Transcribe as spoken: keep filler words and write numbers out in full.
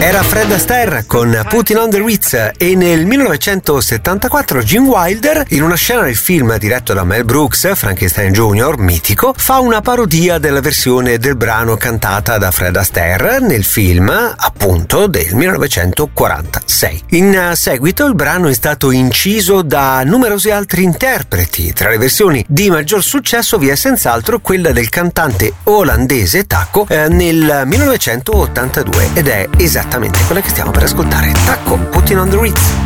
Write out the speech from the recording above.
Era Fred Astaire con Putting on the Ritz, e nel millenovecentosettantaquattro Gene Wilder, in una scena del film diretto da Mel Brooks, Frankenstein Junior, mitico, fa una parodia della versione del brano cantata da Fred Astaire nel film, appunto, del millenovecentoquarantasei. In seguito il brano è stato inciso da numerosi altri interpreti. Tra le versioni di maggior successo vi è senz'altro quella del cantante olandese Taco eh, nel millenovecentottantadue, ed è esattamente quella che stiamo per ascoltare. Taco, Putting on the Ritz.